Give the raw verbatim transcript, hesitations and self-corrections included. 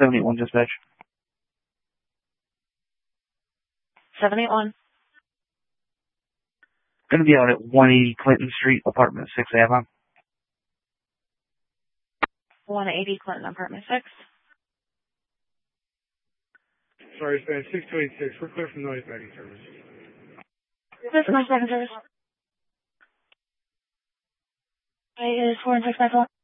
seven eight one dispatch. seven eight one. Going to be out at one eighty Clinton Street, apartment six, Avon. one eighty Clinton, apartment six. Sorry, span six two eight six. We're clear from noise backing service. This is noise backing service. I is four and six by four.